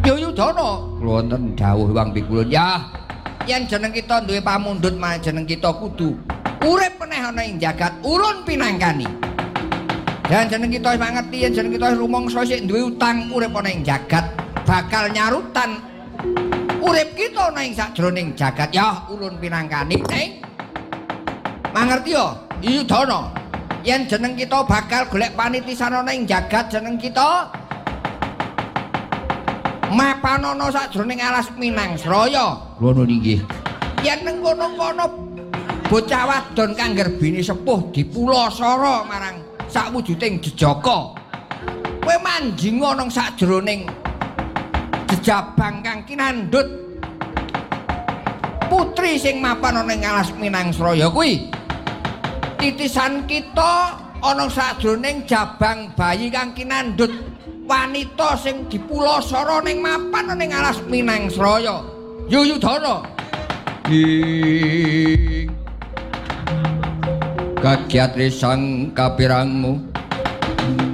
Yuyudana wonten dawuh Wang Pikulun ya yen jeneng kita duwe pamundhut mah jeneng kita kudu urip meneh ana ing jagat urun pinangkani dan jeneng kita wis mangerti yen jeneng kita wis rumangsa sik duwe utang urip ana ing jagat bakal nyarutan urip kita ana ing sajroning jagat ya urun pinangkani ning mangerti ya Yuyudana yen jeneng kita bakal golek panitisan ana ing jagat jeneng kita mapanono sajroning alas Minangsraya ngono nggih yen neng kono-kono bocah wadon kang gerbine sepuh dipulosara marang sakwujuding jejaka kowe manjing ana sajroning jejabang kang kinandhut putri sing mapan ana ing alas Minangsraya kuwi titisan kita ana sajroning jabang bayi kang kinandhut wanita sing dipulosara ning mapan ning alas Minangsraya Yuyudana ing kagiat risang kapirangmu